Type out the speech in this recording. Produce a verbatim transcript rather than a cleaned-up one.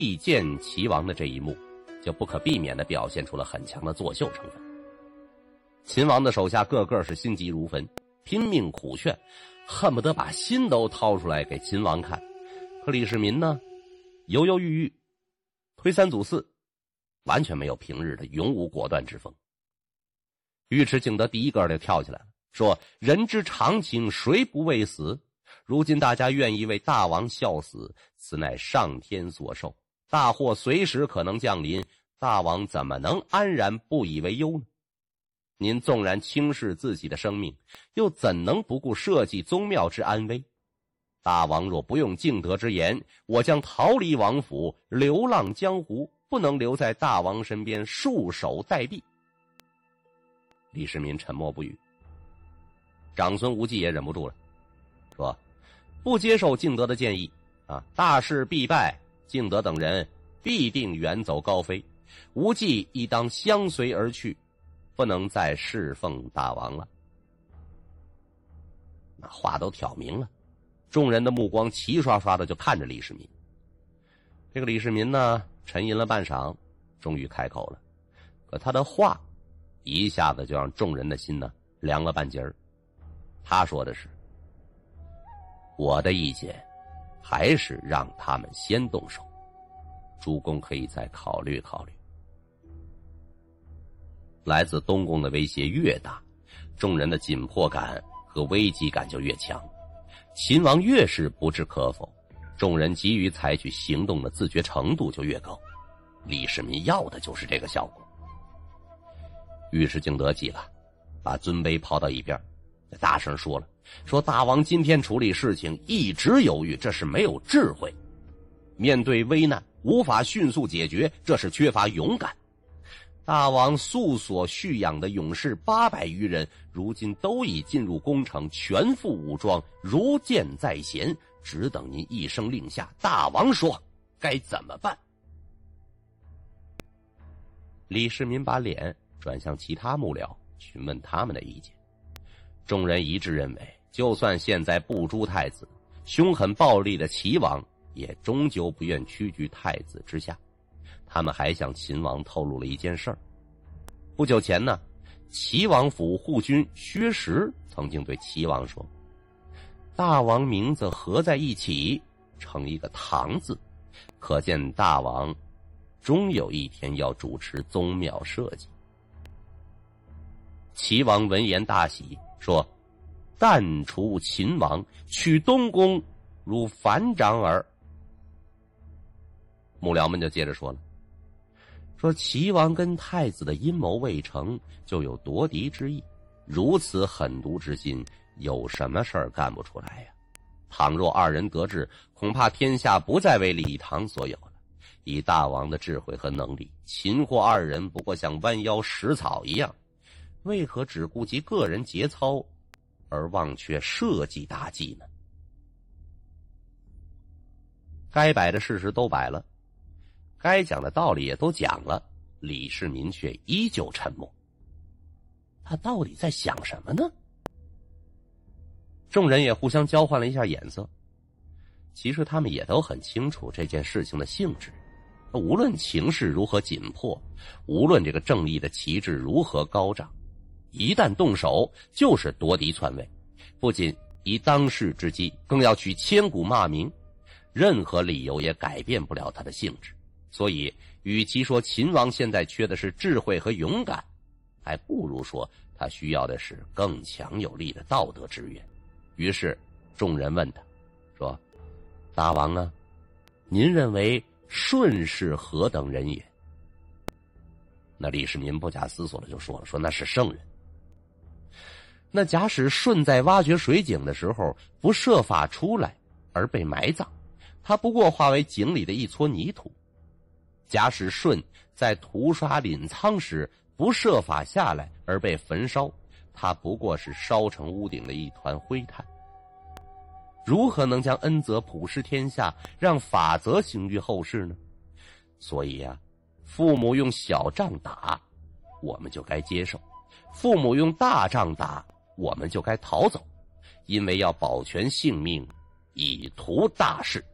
力荐齐王的这一幕，就不可避免地表现出了很强的作秀成分。秦王的手下个个是心急如焚，拼命苦劝，恨不得把心都掏出来给秦王看。可李世民呢，犹犹豫豫，推三阻四，完全没有平日的勇武果断之风。尉迟敬德第一个就跳起来了，说：人之常情，谁不畏死？如今大家愿意为大王效死，此乃上天所授，大祸随时可能降临，大王怎么能安然不以为忧呢？您纵然轻视自己的生命，又怎能不顾社稷宗庙之安危？大王若不用敬德之言，我将逃离王府，流浪江湖，不能留在大王身边束手待毙。李世民沉默不语。长孙无忌也忍不住了，说：不接受敬德的建议啊，大事必败，敬德等人必定远走高飞，无忌亦当相随而去，不能再侍奉大王了。那话都挑明了，众人的目光齐刷刷的就看着李世民。这个李世民呢，沉吟了半晌，终于开口了。可他的话一下子就让众人的心呢凉了半截儿。他说的是：我的意见还是让他们先动手，主公可以再考虑考虑。来自东宫的威胁越大，众人的紧迫感和危机感就越强，秦王越是不置可否，众人急于采取行动的自觉程度就越高。李世民要的就是这个效果。尉迟敬德急了，把尊卑抛到一边，大声说了：说大王今天处理事情一直犹豫，这是没有智慧；面对危难无法迅速解决，这是缺乏勇敢。大王素所蓄养的勇士八百余人，如今都已进入宫城，全副武装，如箭在弦，只等您一声令下，大王说该怎么办。李世民把脸转向其他幕僚，询问他们的意见。众人一致认为，就算现在不诛太子，凶狠暴力的齐王也终究不愿屈居太子之下。他们还向秦王透露了一件事儿。不久前呢，齐王府护军薛实曾经对齐王说：大王名字合在一起成一个唐字，可见大王终有一天要主持宗庙社稷。齐王闻言大喜，说：但除秦王，取东宫如反掌耳。幕僚们就接着说了，说齐王跟太子的阴谋未成，就有夺嫡之意，如此狠毒之心，有什么事儿干不出来呀？倘若二人得志，恐怕天下不再为李唐所有了。以大王的智慧和能力，擒获二人不过像弯腰拾草一样，为何只顾及个人节操，而忘却社稷大计呢？该摆的事实都摆了，该讲的道理也都讲了，李世民却依旧沉默。他到底在想什么呢？众人也互相交换了一下眼色。其实他们也都很清楚这件事情的性质，无论情势如何紧迫，无论这个正义的旗帜如何高涨，一旦动手就是夺嫡篡位，不仅以当世之机，更要取千古骂名，任何理由也改变不了他的性质。所以与其说秦王现在缺的是智慧和勇敢，还不如说他需要的是更强有力的道德之源。于是众人问他说：大王啊，您认为舜是何等人也？那李世民不假思索的就说了，说那是圣人。那假使舜在挖掘水井的时候不设法出来而被埋葬，他不过化为井里的一撮泥土。假使舜在屠杀临沧时不设法下来而被焚烧，他不过是烧成屋顶的一团灰炭。如何能将恩泽普施天下，让法则行于后世呢？所以啊，父母用小杖打，我们就该接受；父母用大杖打，我们就该逃走，因为要保全性命，以图大事。